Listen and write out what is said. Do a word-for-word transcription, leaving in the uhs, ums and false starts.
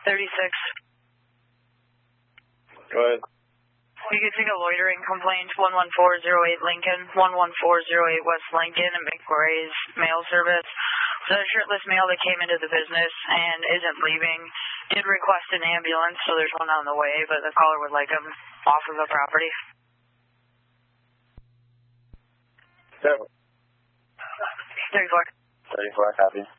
thirty-six. Go ahead. You can take a loitering complaint, one one four zero eight Lincoln, one one four zero eight West Lincoln, and McRae's mail service. The shirtless male that came into the business and isn't leaving did request an ambulance, so there's one on the way, but the caller would like him off of the property. Seven. thirty-four. thirty-four, copy.